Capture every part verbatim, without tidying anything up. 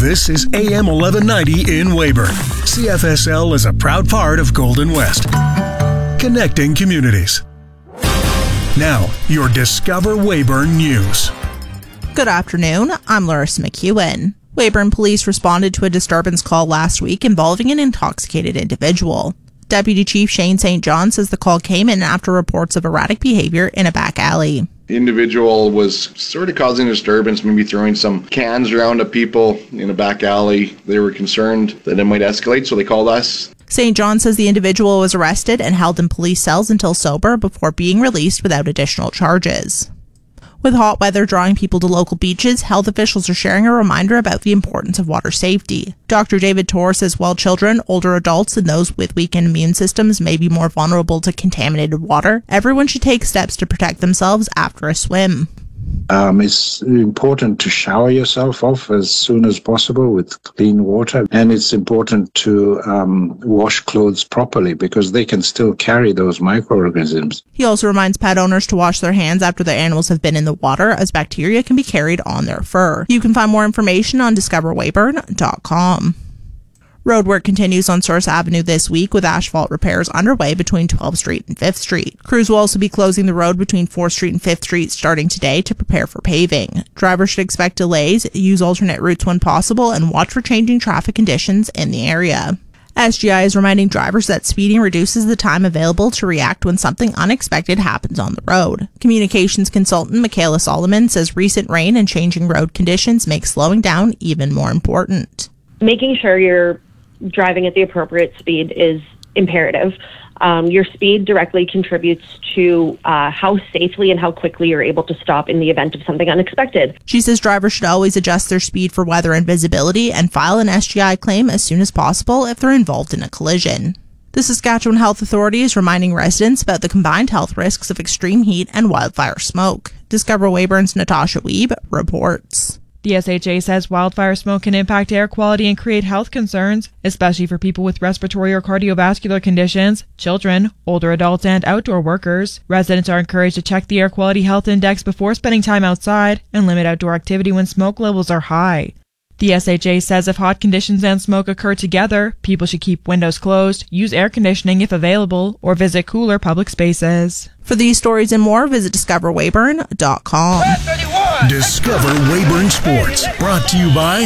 This is A M eleven ninety in Weyburn. C F S L is a proud part of Golden West. Connecting communities. Now, your Discover Weyburn News. Good afternoon, I'm Larissa McEwen. Weyburn police responded to a disturbance call last week involving an intoxicated individual. Deputy Chief Shane Saint John says the call came in after reports of erratic behavior in a back alley. The individual was sort of causing a disturbance, maybe throwing some cans around at people in a back alley. They were concerned that it might escalate, so they called us. Saint John says the individual was arrested and held in police cells until sober before being released without additional charges. With hot weather drawing people to local beaches, health officials are sharing a reminder about the importance of water safety. Doctor David Torr says while children, older adults, and those with weakened immune systems may be more vulnerable to contaminated water, everyone should take steps to protect themselves after a swim. Um, it's important to shower yourself off as soon as possible with clean water, and it's important to um, wash clothes properly because they can still carry those microorganisms. He also reminds pet owners to wash their hands after their animals have been in the water, as bacteria can be carried on their fur. You can find more information on discover weyburn dot com. Roadwork continues on Source Avenue this week with asphalt repairs underway between twelfth Street and fifth Street. Crews will also be closing the road between fourth Street and fifth Street starting today to prepare for paving. Drivers should expect delays, use alternate routes when possible, and watch for changing traffic conditions in the area. S G I is reminding drivers that speeding reduces the time available to react when something unexpected happens on the road. Communications consultant Michaela Solomon says recent rain and changing road conditions make slowing down even more important. Making sure you're driving at the appropriate speed is imperative. Um, your speed directly contributes to uh, how safely and how quickly you're able to stop in the event of something unexpected. She says drivers should always adjust their speed for weather and visibility and file an S G I claim as soon as possible if they're involved in a collision. The Saskatchewan Health Authority is reminding residents about the combined health risks of extreme heat and wildfire smoke. Discover Weyburn's Natasha Wiebe reports. The S H A says wildfire smoke can impact air quality and create health concerns, especially for people with respiratory or cardiovascular conditions, children, older adults, and outdoor workers. Residents are encouraged to check the Air Quality Health Index before spending time outside and limit outdoor activity when smoke levels are high. The S H A says if hot conditions and smoke occur together, people should keep windows closed, use air conditioning if available, or visit cooler public spaces. For these stories and more, visit discover weyburn dot com. Discover Weyburn Sports, brought to you by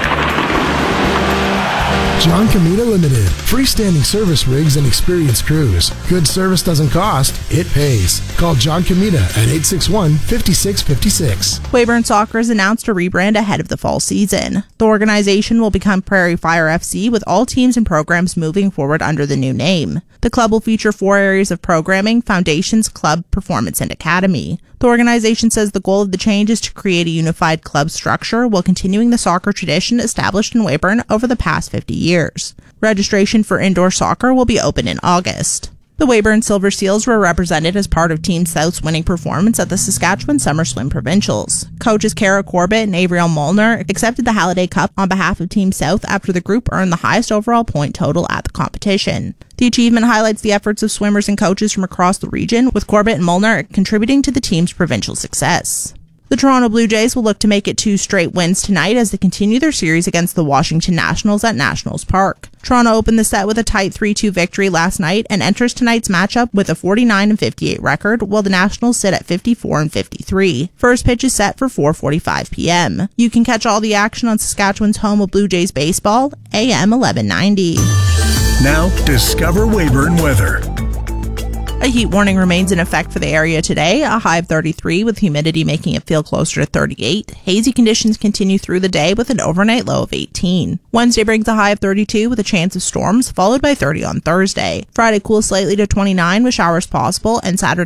John Comita Limited. Freestanding service rigs and experienced crews. Good service doesn't cost, it pays. Call John Comita at eight six one, five six five six. Weyburn Soccer has announced a rebrand ahead of the fall season. The organization will become Prairie Fire F C, with all teams and programs moving forward under the new name. The club will feature four areas of programming: foundations, club, performance, and academy. The organization says the goal of the change is to create a unified club structure while continuing the soccer tradition established in Weyburn over the past fifty years. Registration for indoor soccer will be open in August. The Weyburn Silver Seals were represented as part of Team South's winning performance at the Saskatchewan Summer Swim Provincials. Coaches Kara Corbett and Avriel Molnar accepted the Halliday Cup on behalf of Team South after the group earned the highest overall point total at the competition. The achievement highlights the efforts of swimmers and coaches from across the region, with Corbett and Molnar contributing to the team's provincial success. The Toronto Blue Jays will look to make it two straight wins tonight as they continue their series against the Washington Nationals at Nationals Park. Toronto opened the set with a tight three two victory last night and enters tonight's matchup with a forty-nine and fifty-eight record, while the Nationals sit at fifty-four and fifty-three. First pitch is set for four forty-five p.m. You can catch all the action on Saskatchewan's home of Blue Jays baseball, A M eleven ninety. Now, Discover Weyburn weather. A heat warning remains in effect for the area today, a high of thirty-three with humidity making it feel closer to thirty-eight. Hazy conditions continue through the day with an overnight low of eighteen. Wednesday brings a high of thirty-two with a chance of storms, followed by thirty on Thursday. Friday cools slightly to twenty-nine with showers possible, and Saturday